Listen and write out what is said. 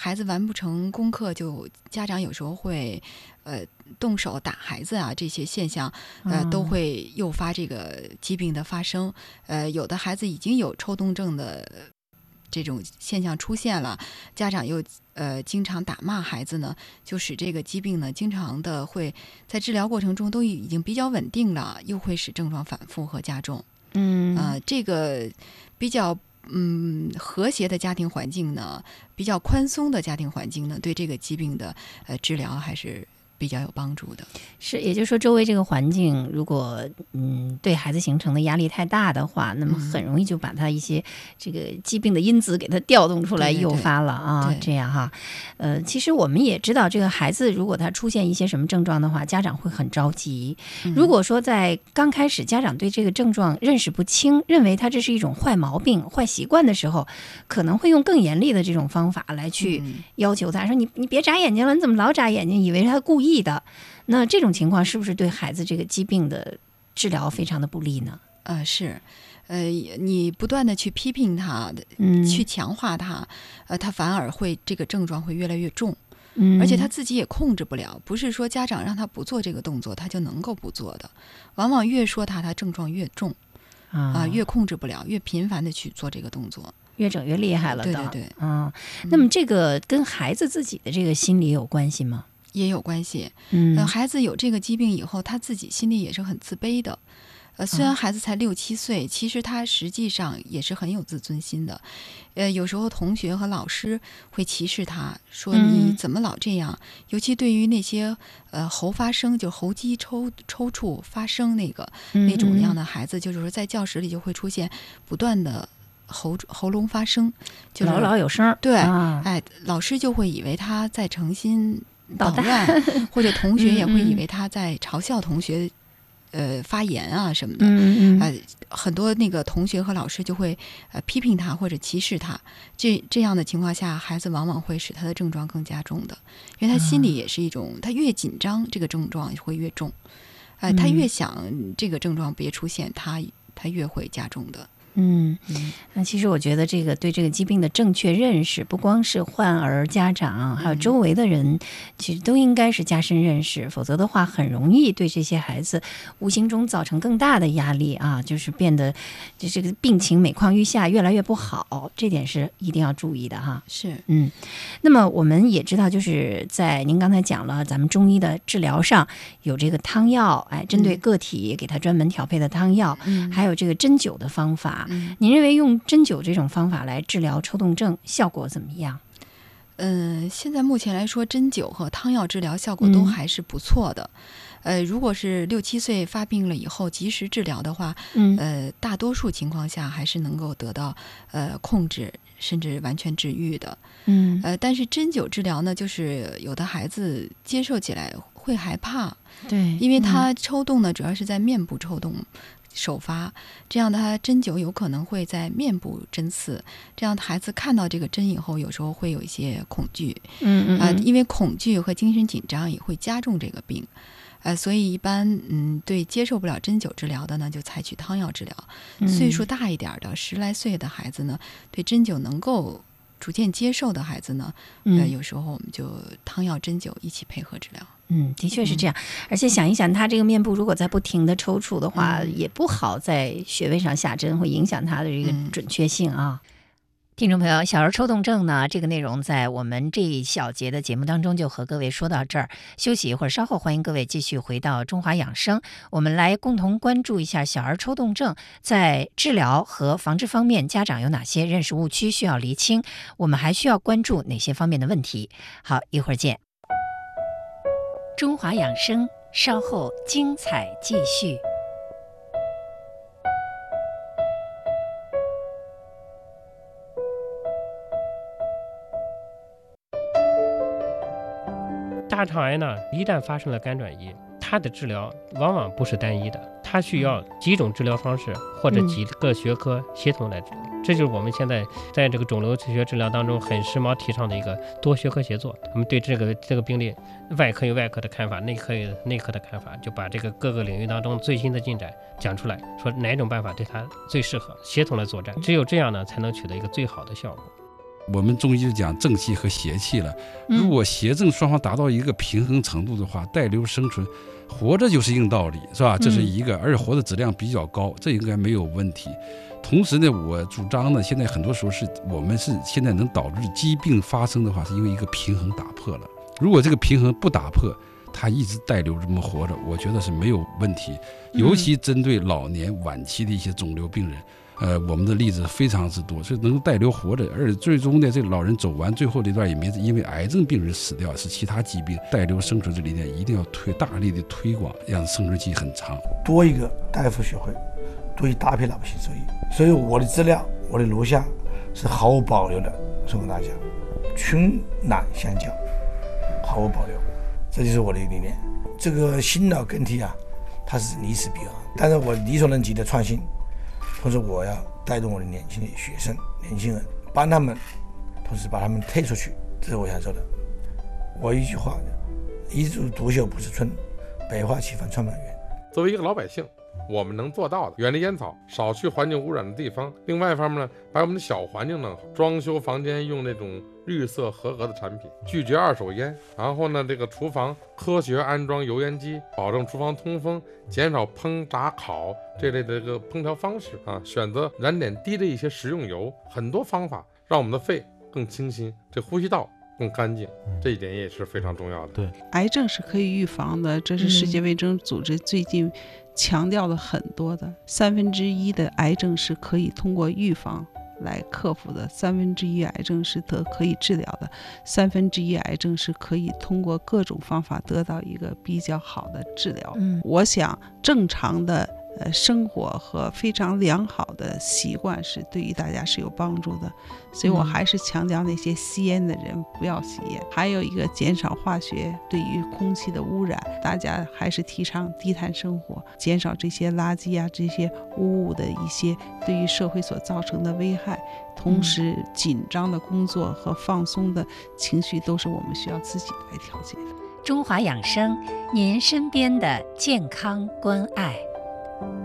孩子完不成功课，就家长有时候会动手打孩子啊，这些现象都会诱发这个疾病的发生。有的孩子已经有抽动症的这种现象出现了，家长又经常打骂孩子呢，就使这个疾病呢经常的会在治疗过程中都已经比较稳定了，又会使症状反复和加重。这个比较和谐的家庭环境呢，比较宽松的家庭环境呢，对这个疾病的治疗还是比较有帮助的。 是，也就是说周围这个环境如果对孩子形成的压力太大的话，那么很容易就把他一些这个疾病的因子给他调动出来，诱发了啊。这样哈。其实我们也知道，这个孩子如果他出现一些什么症状的话，家长会很着急。如果说在刚开始家长对这个症状认识不清，认为他这是一种坏毛病、坏习惯的时候，可能会用更严厉的这种方法来去要求他，说你别眨眼睛了，你怎么老眨眼睛？以为他故意的。那这种情况是不是对孩子这个疾病的治疗非常的不利呢？ 是，你不断的去批评他，去强化他，他反而会这个症状会越来越重，而且他自己也控制不了。不是说家长让他不做这个动作，他就能够不做的。往往越说他症状越重，越控制不了，越频繁的去做这个动作， 越整越厉害了。 对。 那么这个跟孩子自己的这个心理有关系吗？ 也有关系。孩子有这个疾病以后，他自己心里也是很自卑的。虽然孩子才6、7岁，其实他实际上也是很有自尊心的。有时候同学和老师会歧视他，说你怎么老这样？尤其对于那些喉发声，就喉肌抽搐发声那种样的孩子，就是说在教室里就会出现不断的喉咙发声，就是老有声。 对，老师就会以为他在诚心捣乱，或者同学也会以为他在嘲笑同学发言啊什么的。很多那个同学和老师就会批评他或者歧视他。这样的情况下，孩子往往会使他的症状更加重的，因为他心里也是一种，他越紧张，这个症状会越重。他越想这个症状别出现，他越会加重的。 那其实我觉得这个对这个疾病的正确认识，不光是患儿家长，还有周围的人，其实都应该是加深认识，否则的话很容易对这些孩子无形中造成更大的压力啊，就是变得这个病情每况愈下，越来越不好，这点是一定要注意的哈。 是。 那么我们也知道，就是在您刚才讲了，咱们中医的治疗上有这个汤药，针对个体给他专门调配的汤药，还有这个针灸的方法。您认为用针灸这种方法来治疗抽动症效果怎么样？ 现在目前来说，针灸和汤药治疗效果都还是不错的。如果是6、7岁发病了以后及时治疗的话，大多数情况下还是能够得到控制，甚至完全治愈的。但是针灸治疗呢，就是有的孩子接受起来会害怕， 对， 因为他抽动呢，主要是在面部抽动首发，这样的他针灸有可能会在面部针刺，这样孩子看到这个针以后，有时候会有一些恐惧，因为恐惧和精神紧张也会加重这个病，所以一般对接受不了针灸治疗的呢，就采取汤药治疗。岁数大一点的10来岁的孩子呢，对针灸能够逐渐接受的孩子呢，有时候我们就汤药针灸一起配合治疗。 的确是这样。而且想一想，他这个面部如果在不停的抽搐的话，也不好在穴位上下针，会影响他的这个准确性啊。听众朋友，小儿抽动症呢，这个内容在我们这一小节的节目当中就和各位说到这儿，休息一会儿，稍后欢迎各位继续回到中华养生，我们来共同关注一下小儿抽动症在治疗和防治方面，家长有哪些认识误区需要厘清，我们还需要关注哪些方面的问题。好，一会儿见。中华养生，稍后精彩继续。 大肠癌呢，一旦发生了肝转移，它的治疗往往不是单一的，它需要几种治疗方式或者几个学科协同来治疗。这就是我们现在在这个肿瘤学治疗当中很时髦提倡的一个多学科协作。我们对这个病例，外科有外科的看法，内科有内科的看法，就把这个各个领域当中最新的进展讲出来，说哪种办法对它最适合，协同来作战。只有这样呢，才能取得一个最好的效果。 我们中医就讲正气和邪气了。如果邪正双方达到一个平衡程度的话，带瘤生存，活着就是硬道理，是吧？这是一个，而且活的质量比较高，这应该没有问题。同时呢，我主张呢，现在很多时候我们现在能导致疾病发生的话，是因为一个平衡打破了。如果这个平衡不打破，他一直带瘤这么活着，我觉得是没有问题。尤其针对老年晚期的一些肿瘤病人。我们的例子非常之多，所以能够带瘤活着，而且最终呢，这个老人走完最后这段也没因为癌症病人死掉，是其他疾病。带瘤生存这理念一定要大力的推广，让生存期很长。 多一个大夫学会，多一大批老百姓受益。所以我的资料，我的录像是毫无保留的送给大家，群难相交，毫无保留，这就是我的理念。这个新老更替啊，它是历史必然，但是我力所能及的创新。同时我要带动我的年轻的学生年轻人，帮他们，同时把他们推出去，这是我想说的。我一句话，一株独秀不是春，百花齐放创满园。 作为一个老百姓，我们能做到的，远离烟草，少去环境污染的地方。另外一方面呢，把我们的小环境弄好，装修房间用那种绿色合格的产品，拒绝二手烟。然后呢，这个厨房科学安装油烟机，保证厨房通风，减少烹炸烤这类的这个烹调方式啊，选择燃点低的一些食用油，很多方法让我们的肺更清新，这呼吸道更干净，这一点也是非常重要的。 对，癌症是可以预防的，这是世界卫生组织最近强调了很多的。1/3的癌症是可以通过预防来克服的，1/3癌症是可以治疗的，1/3癌症是可以通过各种方法得到一个比较好的治疗。我想正常的生活和非常良好的习惯是对于大家是有帮助的，所以我还是强调那些吸烟的人不要吸烟，还有一个减少化学对于空气的污染，大家还是提倡低碳生活，减少这些垃圾啊这些污物的一些对于社会所造成的危害。同时紧张的工作和放松的情绪都是我们需要自己来调节的。 中华养生，您身边的健康关爱。